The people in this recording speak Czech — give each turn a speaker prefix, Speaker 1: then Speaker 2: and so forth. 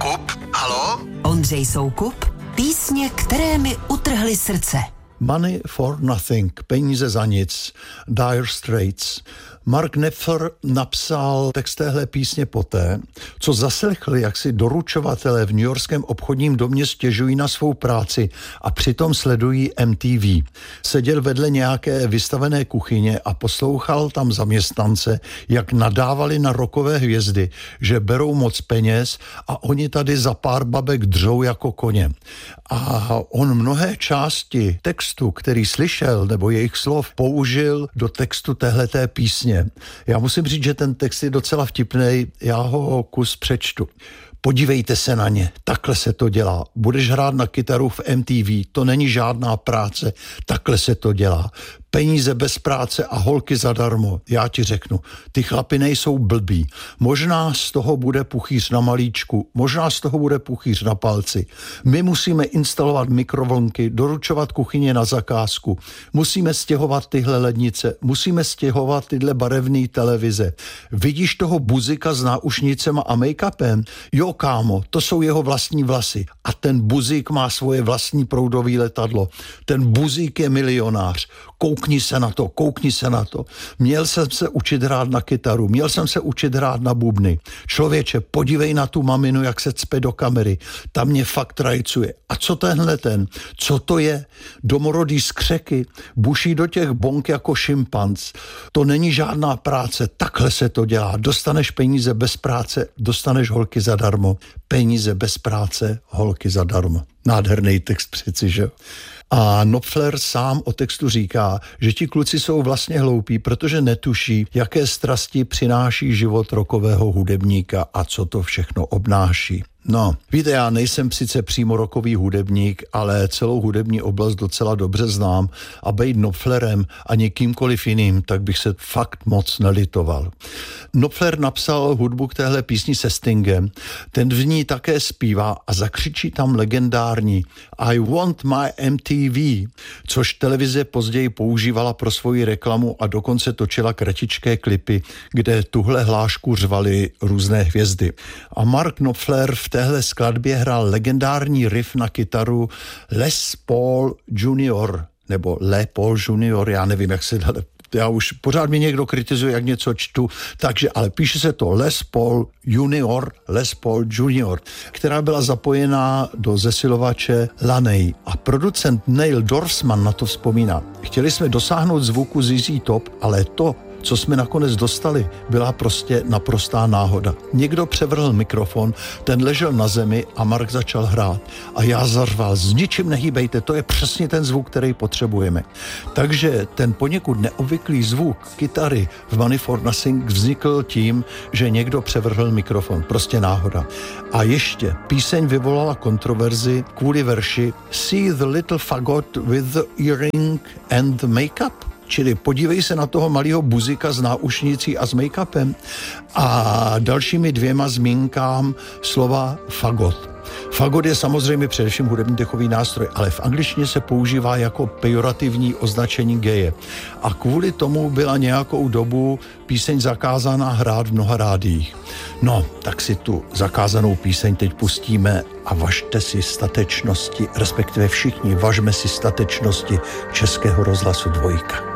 Speaker 1: Soukup, halo?
Speaker 2: Ondřej Soukup, písně, které mi utrhly srdce.
Speaker 3: Money for Nothing, peníze za nic, Dire Straits. Mark Knopfler napsal text téhle písně poté, co zaslechl, jak si doručovatelé v newyorském obchodním domě stěžují na svou práci a přitom sledují MTV. Seděl vedle nějaké vystavené kuchyně a poslouchal tam zaměstnance, jak nadávali na rockové hvězdy, že berou moc peněz a oni tady za pár babek dřou jako koně. A on mnohé části textu, který slyšel, nebo jejich slov, použil do textu téhleté písně. Já musím říct, že ten text je docela vtipnej, já ho kus přečtu. Podívejte se na ně, takhle se to dělá. Budeš hrát na kytaru v MTV, to není žádná práce, takhle se to dělá. Peníze bez práce a holky zadarmo. Já ti řeknu, ty chlapi nejsou blbí. Možná z toho bude puchýř na malíčku, možná z toho bude puchýř na palci. My musíme instalovat mikrovlnky, doručovat kuchyně na zakázku. Musíme stěhovat tyhle lednice, musíme stěhovat tyhle barevné televize. Vidíš toho buzika s náušnicema a make-upem? Jo, kámo, to jsou jeho vlastní vlasy. A ten buzík má svoje vlastní proudové letadlo. Ten buzík je milionář. Koukni se na to. Měl jsem se učit hrát na kytaru, měl jsem se učit hrát na bubny. Člověče, podívej na tu maminu, jak se cpe do kamery. Ta mě fakt rajcuje. A co co to je? Domorodý skřeky, buší do těch bonk jako šimpanz. To není žádná práce, takhle se to dělá. Dostaneš peníze bez práce, dostaneš holky zadarmo. Peníze bez práce, holky zadarmo. Nádherný text přeci, že? A Knopfler sám o textu říká, že ti kluci jsou vlastně hloupí, protože netuší, jaké strasti přináší život rockového hudebníka a co to všechno obnáší. No, víte, já nejsem sice přímo rockový hudebník, ale celou hudební oblast docela dobře znám a bejt Knopflerem a někýmkoliv jiným, tak bych se fakt moc nelitoval. Knopfler napsal hudbu k téhle písni se Stingem, ten v ní také zpívá a zakřičí tam legendární I want my MTV, což televize později používala pro svoji reklamu a dokonce točila kratičké klipy, kde tuhle hlášku řvaly různé hvězdy. A Mark Knopfler v téhle skladbě hrál legendární riff na kytaru Les Paul Junior, nebo Le Paul Junior, já nevím, jak se dá. Já už pořád mě někdo kritizuje, jak něco čtu, takže, ale píše se to Les Paul Junior, která byla zapojená do zesilovače Laney. A producent Neil Dorfman na to vzpomíná. Chtěli jsme dosáhnout zvuku ZZ Top, ale to, co jsme nakonec dostali, byla prostě naprostá náhoda. Někdo převrhl mikrofon, ten ležel na zemi a Mark začal hrát. A já zařval, s ničím nehýbejte, to je přesně ten zvuk, který potřebujeme. Takže ten poněkud neobvyklý zvuk kytary v Money for Nothing vznikl tím, že někdo převrhl mikrofon. Prostě náhoda. A ještě píseň vyvolala kontroverzi kvůli verši See the little fagot with the earring and the make-up. Čili podívej se na toho malého buzika s náušnicí a s make-upem a dalšími dvěma zmínkám slova fagot. Fagot je samozřejmě především hudební dechový nástroj, ale v angličtině se používá jako pejorativní označení geje. A kvůli tomu byla nějakou dobu píseň zakázaná hrát v mnoha rádiích. No, tak si tu zakázanou píseň teď pustíme a važte si statečnosti, respektive všichni važme si statečnosti Českého rozhlasu 2.